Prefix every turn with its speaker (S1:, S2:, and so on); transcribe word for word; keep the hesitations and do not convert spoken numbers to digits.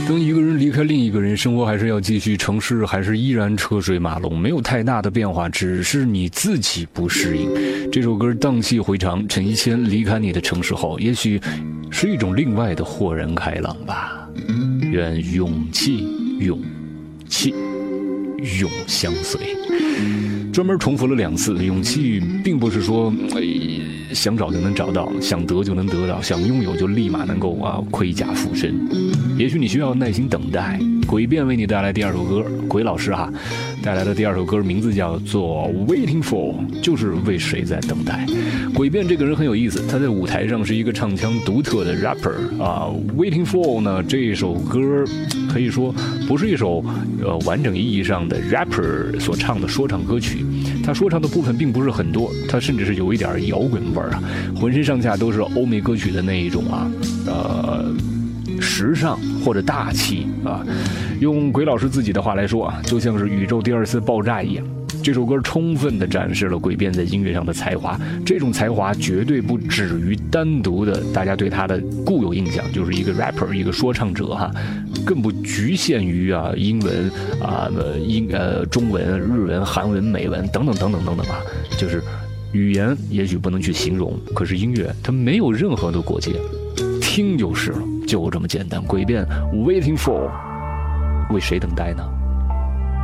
S1: 当一个人离开另一个人，生活还是要继续，城市还是依然车水马龙，没有太大的变化，只是你自己不适应。这首歌荡气回肠，陈一谦离开你的城市后，也许是一种另外的豁然开朗吧。愿勇气勇气永相随。专门重复了两次，勇气并不是说、哎、想找就能找到，想得就能得到，想拥有就立马能够啊盔甲附身。也许你需要耐心等待。诡辩为你带来第二首歌，鬼老师哈带来的第二首歌名字叫做 Waiting For， 就是为谁在等待。诡辩这个人很有意思，他在舞台上是一个唱腔独特的 rapper 啊。Waiting For 呢这首歌可以说不是一首呃完整意义上的 rapper 所唱的说唱歌曲，他说唱的部分并不是很多，他甚至是有一点摇滚味儿啊，浑身上下都是欧美歌曲的那一种啊呃时尚或者大气啊，用鬼老师自己的话来说啊，就像是宇宙第二次爆炸一样。这首歌充分地展示了诡辩在音乐上的才华，这种才华绝对不止于单独的大家对他的固有印象，就是一个 rapper 一个说唱者哈，更不局限于啊英文啊英呃中文、日文、韩文、美文等等等等等等啊，就是语言也许不能去形容，可是音乐它没有任何的国界，听就是了，就这么简单。诡辩 Waiting For， 为谁等待呢？